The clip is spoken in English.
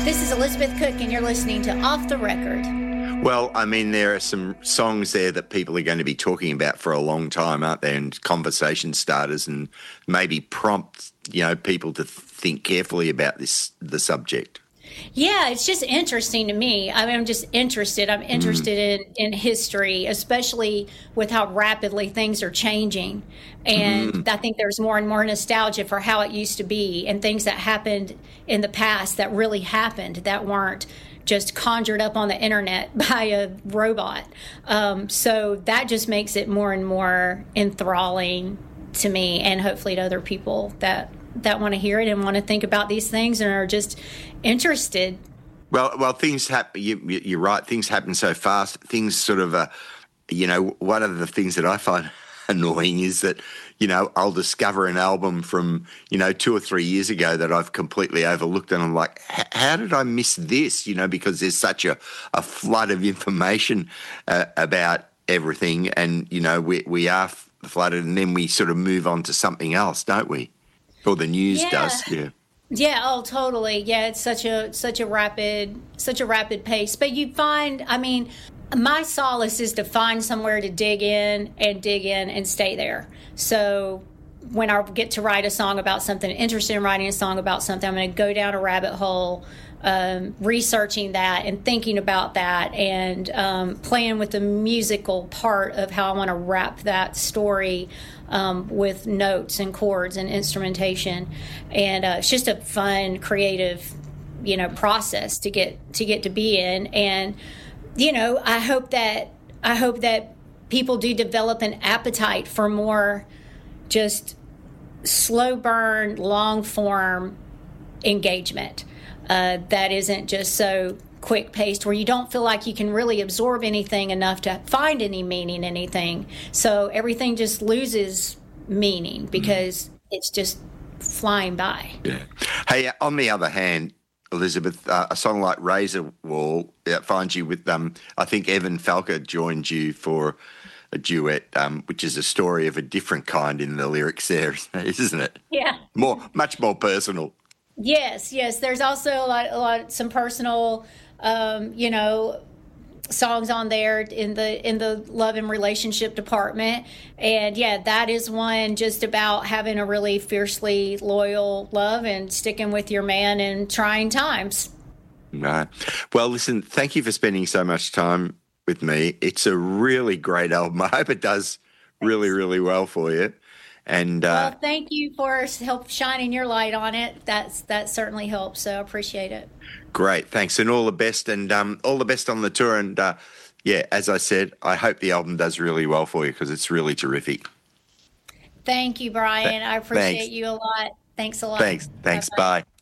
This is Elizabeth Cook, and you're listening to Off the Record. Well, I mean, there are some songs there that people are going to be talking about for a long time, aren't there? And conversation starters, and maybe prompt, people to think carefully about the subject. Yeah, it's just interesting to me. I mean, I'm just interested. I'm interested in history, especially with how rapidly things are changing. And I think there's more and more nostalgia for how it used to be and things that happened in the past that really happened, that weren't just conjured up on the internet by a robot. So that just makes it more and more enthralling to me, and hopefully to other people that want to hear it and want to think about these things and are just interested. Well, things happen. You're right. Things happen so fast. Things sort of, one of the things that I find annoying is that, I'll discover an album from, 2 or 3 years ago that I've completely overlooked, and I'm like, how did I miss this? Because there's such a flood of information about everything, and, we are flooded, and then we sort of move on to something else, don't we? Or the news does, yeah. Yeah, oh, totally. Yeah, it's such a rapid pace. But you find, I mean, my solace is to find somewhere to dig in and stay there. So when I get to write a song about something, interested in writing a song about something, I'm going to go down a rabbit hole, researching that and thinking about that, and playing with the musical part of how I want to wrap that story, with notes and chords and instrumentation. And it's just a fun, creative, process to get to be in. And I hope that people do develop an appetite for more just slow burn, long form engagement that isn't just so quick paced, where you don't feel like you can really absorb anything enough to find any meaning, anything. So everything just loses meaning because it's just flying by. Yeah. Hey, on the other hand, Elizabeth, a song like Razor Wall finds you with, I think Evan Falker joined you for a duet, which is a story of a different kind in the lyrics there, isn't it? Yeah. Much more personal. Yes. There's also some personal, songs on there in the love and relationship department. And yeah, that is one just about having a really fiercely loyal love and sticking with your man in trying times. Right. Well, listen, thank you for spending so much time with me. It's a really great album. I hope it does really, really well for you. And well, thank you for help shining your light on it. That certainly helps. So I appreciate it. Great, thanks, and all the best, and all the best on the tour. And as I said, I hope the album does really well for you because it's really terrific. Thank you, Brian. I appreciate you a lot. Thanks a lot. Thanks. Bye.